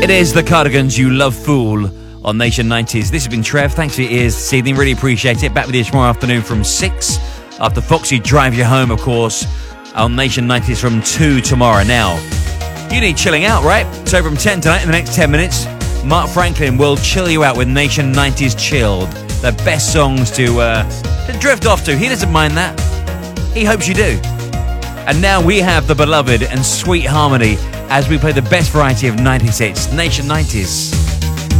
It is the Cardigans, You Love Fool, on Nation 90s. This has been Trev. Thanks for your ears this evening. Really appreciate it. Back with you tomorrow afternoon from 6. After Foxy drives you home, of course, on Nation 90s from 2 tomorrow. Now, you need chilling out, right? So from 10 tonight, in the next 10 minutes, Mark Franklin will chill you out with Nation 90s Chilled. The best songs to drift off to. He doesn't mind that. He hopes you do. And now we have the beloved and sweet harmony as we play the best variety of 90s hits, Nation 90s.